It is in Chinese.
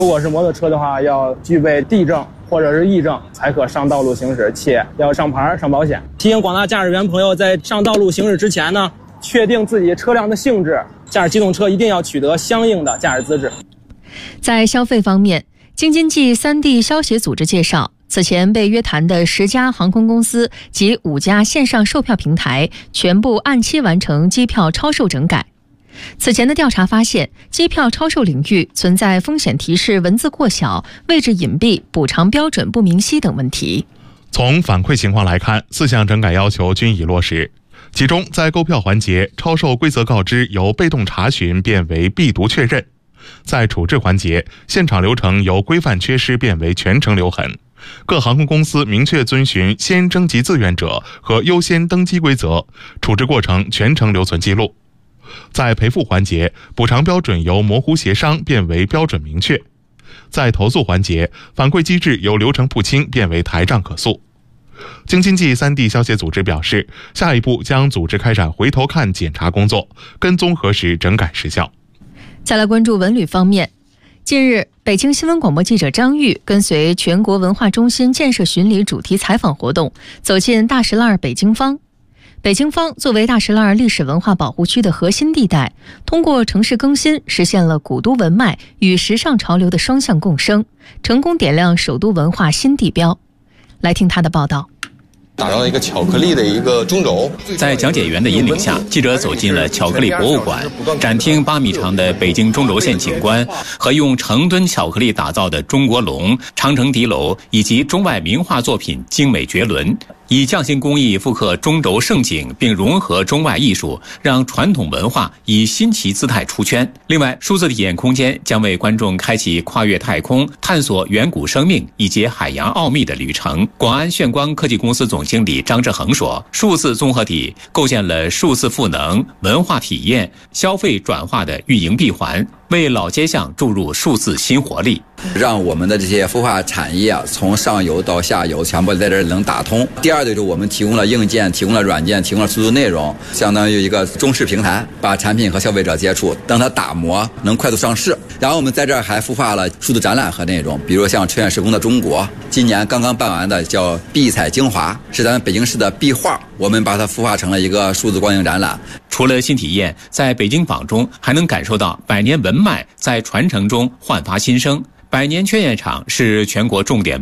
如果是摩托车的话，要具备D证或者是E证才可上道路行驶，且要上牌上保险。提醒广大驾驶员朋友，在上道路行驶之前呢，确定自己车辆的性质，驾驶机动车一定要取得相应的驾驶资质。 在消费方面，京津冀3D消协组织介绍，此前被约谈的10家航空公司及5家线上售票平台全部按期完成机票超售整改。此前的调查发现，机票超售领域存在风险提示文字过小、位置隐蔽、补偿标准不明晰等问题。 从反馈情况来看，4项整改要求均已落实。其中，在购票环节，超售规则告知由被动查询变为必读确认；在处置环节，现场流程由规范缺失变为全程留痕。各航空公司明确遵循先征集志愿者和优先登机规则，处置过程全程留存记录。在赔付环节，补偿标准由模糊协商变为标准明确；在投诉环节，反馈机制由流程不清变为台账可诉。京津冀3D消协组织表示，下一步将组织开展回头看检查工作，跟踪核实整改实效。 再来关注文旅方面，近日，北京新闻广播记者张玉跟随全国文化中心建设巡礼主题采访活动，走进大石栏北京坊。北京坊作为大石栏历史文化保护区的核心地带，通过城市更新，实现了古都文脉与时尚潮流的双向共生，成功点亮首都文化新地标。来听他的报道。 打造了一个巧克力的一个中轴， 在讲解员的引领下，记者走进了巧克力博物馆，展厅8米长的北京中轴线景观和用成吨巧克力打造的中国龙、长城敌楼以及中外名画作品精美绝伦，以匠心工艺复刻中轴盛景，并融合中外艺术，让传统文化以新奇姿态出圈。另外，数字体验空间将为观众开启跨越太空、探索远古生命以及海洋奥秘的旅程。广安炫光科技公司总经理张志恒说，数字综合体构建了数字赋能、文化体验、消费转化的运营闭环，为老街巷注入数字新活力， 让我们的这些孵化产业从上游到下游全部在这儿能打通。第二就是我们提供了硬件，提供了软件，提供了数字内容，相当于一个中式平台，把产品和消费者接触，让它打磨能快速上市。然后我们在这儿还孵化了数字展览和内容，比如像春远时空的中国，今年刚刚办完的叫碧彩精华，是咱们北京市的壁画，我们把它孵化成了一个数字光影展览。 除了新体验，在北京坊中还能感受到百年文脉在传承中焕发新生。百年劝业场是全国重点